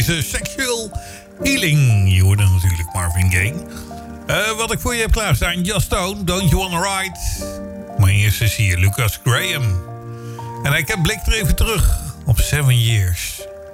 Sexual Healing. Je hoorde natuurlijk Marvin Gaye. Wat ik voor je heb klaarstaan. Just Don't You Wanna Ride. Maar eerst is hier Lucas Graham. En ik heb blik er even terug op 7 Years.